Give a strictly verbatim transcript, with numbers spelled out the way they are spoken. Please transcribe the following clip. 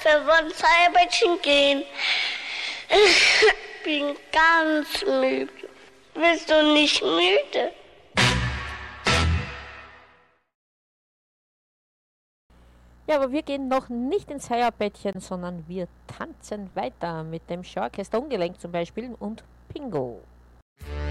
wir wollen Seilbettchen gehen. Ich bin ganz müde. Bist du nicht müde? Ja, aber wir gehen noch nicht ins Seilbettchen, sondern wir tanzen weiter mit dem Schorchester Ungelenk zum Beispiel und Pingo.